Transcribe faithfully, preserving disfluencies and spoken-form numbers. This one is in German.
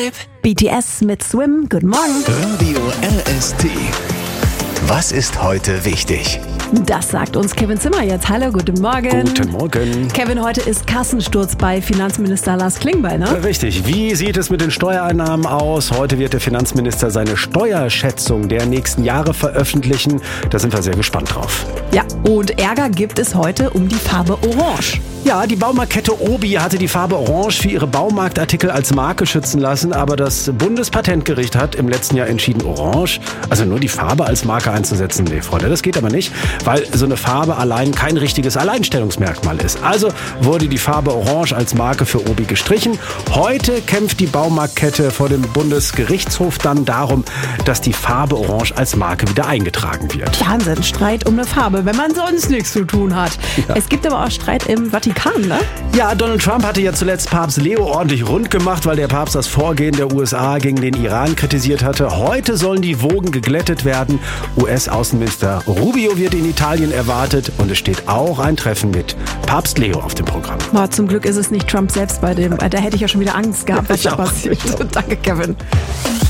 Tipp. B T S mit Swim. Guten Morgen. Radio R S T. Was ist heute wichtig? Das sagt uns Kevin Zimmer jetzt. Hallo, guten Morgen. Guten Morgen. Kevin, heute ist Kassensturz bei Finanzminister Lars Klingbeil, ne? Richtig. Wie sieht es mit den Steuereinnahmen aus? Heute wird der Finanzminister seine Steuerschätzung der nächsten Jahre veröffentlichen. Da sind wir sehr gespannt drauf. Ja, und Ärger gibt es heute um die Farbe Orange. Ja, die Baumarktkette Obi hatte die Farbe Orange für ihre Baumarktartikel als Marke schützen lassen, aber das Bundespatentgericht hat im letzten Jahr entschieden, Orange, also nur die Farbe als Marke einzusetzen. Nee, Freunde, das geht aber nicht, weil so eine Farbe allein kein richtiges Alleinstellungsmerkmal ist. Also wurde die Farbe Orange als Marke für Obi gestrichen. Heute kämpft die Baumarktkette vor dem Bundesgerichtshof dann darum, dass die Farbe Orange als Marke wieder eingetragen wird. Wahnsinn, Streit um eine Farbe, wenn man sonst nichts zu tun hat. Ja. Es gibt aber auch Streit im Vatikan, ne? Ja, Donald Trump hatte ja zuletzt Papst Leo ordentlich rund gemacht, weil der Papst das Vorgehen der U S A gegen den Iran kritisiert hatte. Heute sollen die Wogen geglättet werden. U S-Außenminister Rubio wird in Italien erwartet und es steht auch ein Treffen mit Papst Leo auf dem Programm. Boah, zum Glück ist es nicht Trump selbst bei dem. Da hätte ich ja schon wieder Angst gehabt, was da passiert. Danke, Kevin.